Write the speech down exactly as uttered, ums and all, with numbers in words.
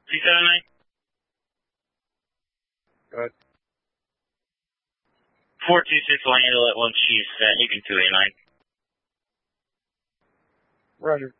two seven nine? Go ahead. four two six will handle it once she's set. You can two eight nine. Roger.